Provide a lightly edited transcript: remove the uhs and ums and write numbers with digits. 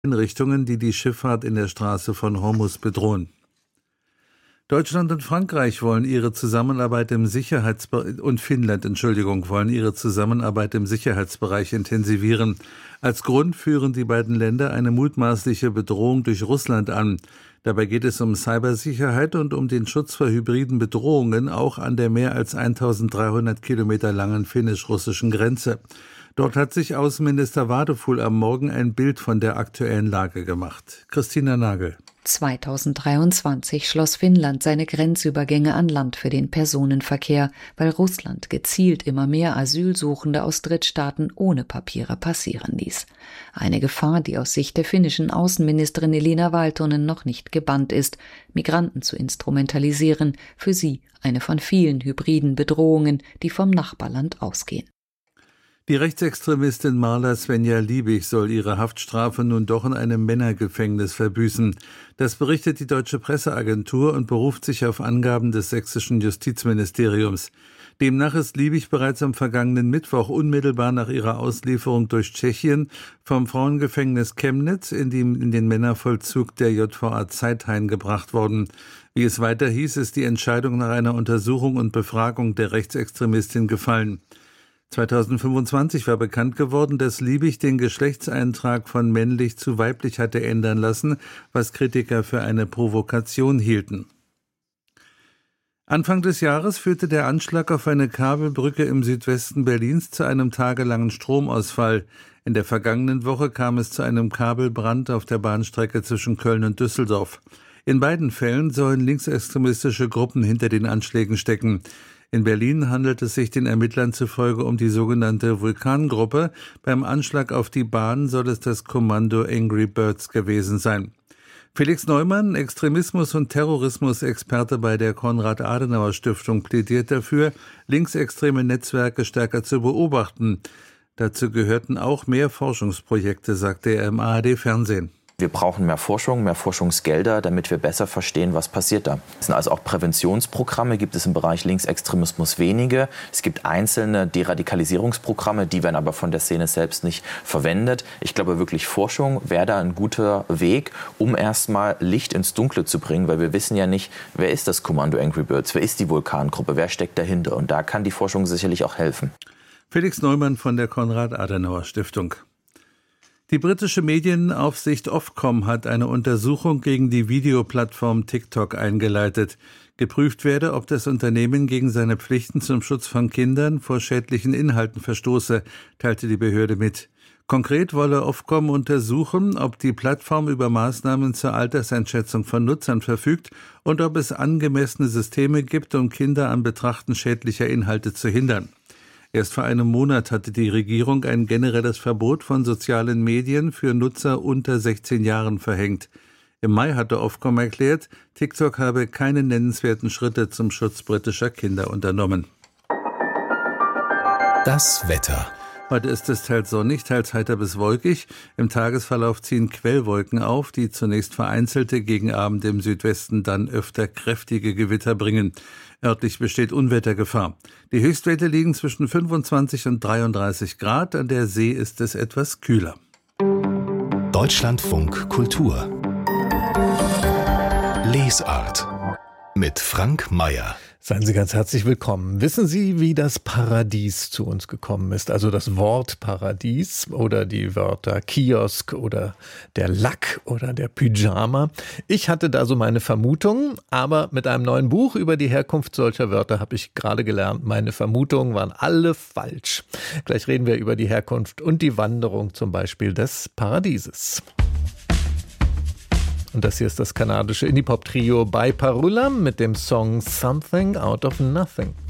Einrichtungen, die die Schifffahrt in der Straße von Hormuz bedrohen. Deutschland und Frankreich wollen ihre Zusammenarbeit im wollen ihre Zusammenarbeit im Sicherheitsbereich intensivieren. Als Grund führen die beiden Länder eine mutmaßliche Bedrohung durch Russland an. Dabei geht es um Cybersicherheit und um den Schutz vor hybriden Bedrohungen, auch an der mehr als 1300 Kilometer langen finnisch-russischen Grenze. Dort hat sich Außenminister Wadefuhl am Morgen ein Bild von der aktuellen Lage gemacht. Christina Nagel. 2023 schloss Finnland seine Grenzübergänge an Land für den Personenverkehr, weil Russland gezielt immer mehr Asylsuchende aus Drittstaaten ohne Papiere passieren ließ. Eine Gefahr, die aus Sicht der finnischen Außenministerin Elina Valtonen noch nicht gebannt ist, Migranten zu instrumentalisieren, für sie eine von vielen hybriden Bedrohungen, die vom Nachbarland ausgehen. Die Rechtsextremistin Marla Svenja Liebig soll ihre Haftstrafe nun doch in einem Männergefängnis verbüßen. Das berichtet die Deutsche Presseagentur und beruft sich auf Angaben des sächsischen Justizministeriums. Demnach ist Liebig bereits am vergangenen Mittwoch unmittelbar nach ihrer Auslieferung durch Tschechien vom Frauengefängnis Chemnitz in den Männervollzug der JVA Zeithain gebracht worden. Wie es weiter hieß, ist die Entscheidung nach einer Untersuchung und Befragung der Rechtsextremistin gefallen. 2025 war bekannt geworden, dass Liebig den Geschlechtseintrag von männlich zu weiblich hatte ändern lassen, was Kritiker für eine Provokation hielten. Anfang des Jahres führte der Anschlag auf eine Kabelbrücke im Südwesten Berlins zu einem tagelangen Stromausfall. In der vergangenen Woche kam es zu einem Kabelbrand auf der Bahnstrecke zwischen Köln und Düsseldorf. In beiden Fällen sollen linksextremistische Gruppen hinter den Anschlägen stecken. In Berlin handelt es sich den Ermittlern zufolge um die sogenannte Vulkangruppe. Beim Anschlag auf die Bahn soll es das Kommando Angry Birds gewesen sein. Felix Neumann, Extremismus- und Terrorismus-Experte bei der Konrad-Adenauer-Stiftung, plädiert dafür, linksextreme Netzwerke stärker zu beobachten. Dazu gehörten auch mehr Forschungsprojekte, sagte er im ARD-Fernsehen. Wir brauchen mehr Forschung, mehr Forschungsgelder, damit wir besser verstehen, was passiert da. Also auch Präventionsprogramme gibt es im Bereich Linksextremismus wenige. Es gibt einzelne Deradikalisierungsprogramme, die werden aber von der Szene selbst nicht verwendet. Ich glaube wirklich, Forschung wäre da ein guter Weg, um erstmal Licht ins Dunkle zu bringen, weil wir wissen ja nicht, wer ist das Kommando Angry Birds, wer ist die Vulkangruppe, wer steckt dahinter. Und da kann die Forschung sicherlich auch helfen. Felix Neumann von der Konrad-Adenauer-Stiftung. Die britische Medienaufsicht Ofcom hat eine Untersuchung gegen die Videoplattform TikTok eingeleitet. Geprüft werde, ob das Unternehmen gegen seine Pflichten zum Schutz von Kindern vor schädlichen Inhalten verstoße, teilte die Behörde mit. Konkret wolle Ofcom untersuchen, ob die Plattform über Maßnahmen zur Alterseinschätzung von Nutzern verfügt und ob es angemessene Systeme gibt, um Kinder am Betrachten schädlicher Inhalte zu hindern. Erst vor einem Monat hatte die Regierung ein generelles Verbot von sozialen Medien für Nutzer unter 16 Jahren verhängt. Im Mai hatte Ofcom erklärt, TikTok habe keine nennenswerten Schritte zum Schutz britischer Kinder unternommen. Das Wetter. Heute ist es teils sonnig, teils heiter bis wolkig. Im Tagesverlauf ziehen Quellwolken auf, die zunächst vereinzelte, gegen Abend im Südwesten dann öfter kräftige Gewitter bringen. Örtlich besteht Unwettergefahr. Die Höchstwerte liegen zwischen 25 und 33 Grad. An der See ist es etwas kühler. Deutschlandfunk Kultur. Lesart mit Frank Mayer. Seien Sie ganz herzlich willkommen. Wissen Sie, wie das Paradies zu uns gekommen ist? Also das Wort Paradies oder die Wörter Kiosk oder der Lack oder der Pyjama. Ich hatte da so meine Vermutungen, aber mit einem neuen Buch über die Herkunft solcher Wörter habe ich gerade gelernt, meine Vermutungen waren alle falsch. Gleich reden wir über die Herkunft und die Wanderung zum Beispiel des Paradieses. Und das hier ist das kanadische Indie-Pop-Trio By Parula mit dem Song Something Out of Nothing.